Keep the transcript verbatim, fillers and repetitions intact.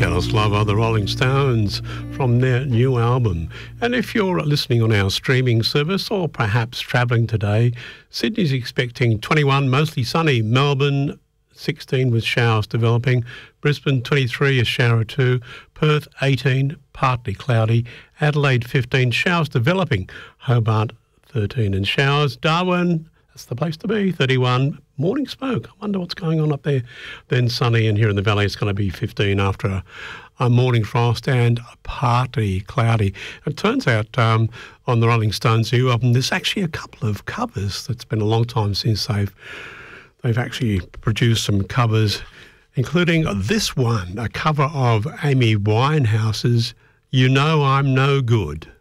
Careless Lover, the Rolling Stones, from their new album. And if you're listening on our streaming service or perhaps travelling today, Sydney's expecting twenty-one, mostly sunny. Melbourne, sixteen with showers developing. Brisbane, twenty-three, a shower or two. Perth, eighteen, partly cloudy. Adelaide, fifteen, showers developing. Hobart, thirteen and showers. Darwin, that's the place to be, thirty-one. Morning smoke. I wonder what's going on up there. Then sunny, and here in the valley it's going to be fifteen after a, a morning frost and partly cloudy. It turns out um, on the Rolling Stones new album there's actually a couple of covers. It's been a long time since they've they've actually produced some covers, including this one, a cover of Amy Winehouse's You Know I'm No Good.